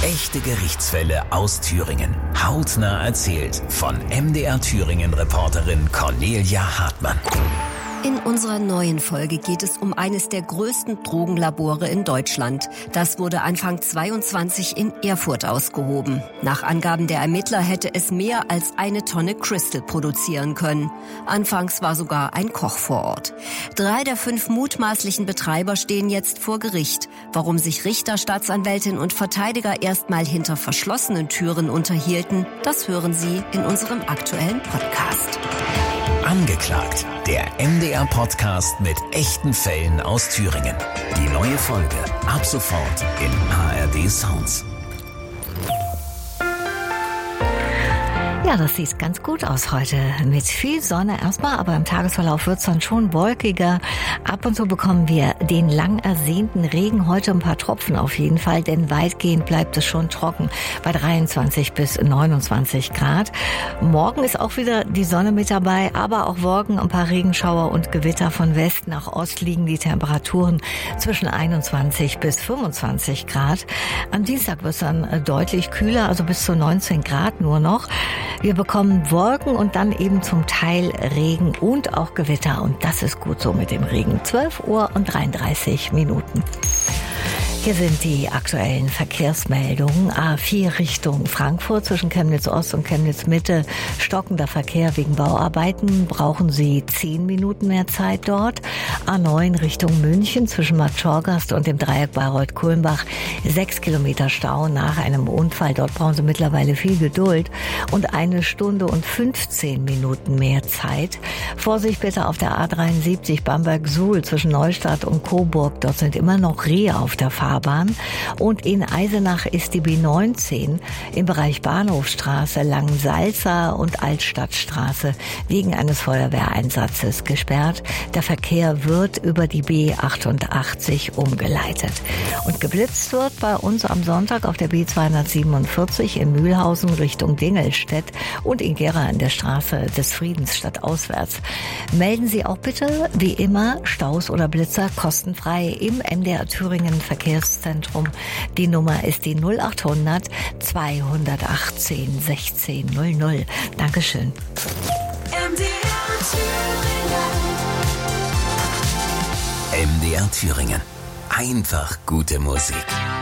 Echte Gerichtsfälle aus Thüringen. Hautnah erzählt von MDR-Thüringen-Reporterin Cornelia Hartmann. In unserer neuen Folge geht es um eines der größten Drogenlabore in Deutschland. Das wurde Anfang 22 in Erfurt ausgehoben. Nach Angaben der Ermittler hätte es mehr als 1 Tonne Crystal produzieren können. Anfangs war sogar ein Koch vor Ort. 3 der 5 mutmaßlichen Betreiber stehen jetzt vor Gericht. Warum sich Richter, Staatsanwältin und Verteidiger erstmal hinter verschlossenen Türen unterhielten, das hören Sie in unserem aktuellen Podcast. Angeklagt. Der MDR-Podcast mit echten Fällen aus Thüringen. Die neue Folge ab sofort in ARD Sounds. Ja, das sieht ganz gut aus heute. Mit viel Sonne erstmal, aber im Tagesverlauf wird es dann schon wolkiger. Ab und zu bekommen wir den lang ersehnten Regen. Heute ein paar Tropfen auf jeden Fall, denn weitgehend bleibt es schon trocken bei 23 bis 29 Grad. Morgen ist auch wieder die Sonne mit dabei, aber auch Wolken, ein paar Regenschauer und Gewitter. Von West nach Ost liegen die Temperaturen zwischen 21 bis 25 Grad. Am Dienstag wird es dann deutlich kühler, also bis zu 19 Grad nur noch. Wir bekommen Wolken und dann eben zum Teil Regen und auch Gewitter. Und das ist gut so mit dem Regen. 12 Uhr und 33 Minuten. Hier sind die aktuellen Verkehrsmeldungen. A4 Richtung Frankfurt zwischen Chemnitz Ost und Chemnitz Mitte. Stockender Verkehr wegen Bauarbeiten. Brauchen Sie 10 Minuten mehr Zeit dort. A9 Richtung München zwischen Matschorgast und dem Dreieck Bayreuth-Kulmbach. 6 Kilometer Stau nach einem Unfall. Dort brauchen Sie mittlerweile viel Geduld. Und 1 Stunde und 15 Minuten mehr Zeit. Vorsicht bitte auf der A73 Bamberg-Suhl zwischen Neustadt und Coburg. Dort sind immer noch Rehe auf der Fahrbahn. Und in Eisenach ist die B19 im Bereich Bahnhofstraße, Langensalza und Altstadtstraße wegen eines Feuerwehreinsatzes gesperrt. Der Verkehr wird über die B88 umgeleitet. Und geblitzt wird bei uns am Sonntag auf der B247 in Mühlhausen Richtung Dingelstedt und in Gera an der Straße des Friedens stadtauswärts. Melden Sie auch bitte, wie immer, Staus oder Blitzer kostenfrei im MDR Thüringen Verkehrzentrum. Die Nummer ist die 0800 218 16 00. Dankeschön. MDR Thüringen. Einfach gute Musik.